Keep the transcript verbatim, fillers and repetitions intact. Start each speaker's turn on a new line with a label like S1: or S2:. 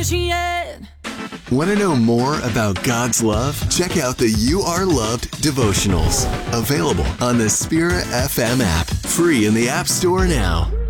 S1: yet.
S2: Want to know more about God's love? Check out the You Are Loved devotionals. Available on the Spirit F M app. Free in the App Store now.